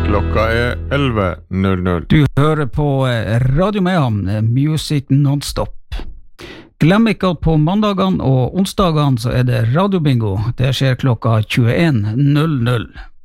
Klokka 11:00. Du hører på Radio Mehamn, Music Non-Stop. Glem ikke at på mandagene og onsdagene så det radiobingo. Det skjer klokka 21:00.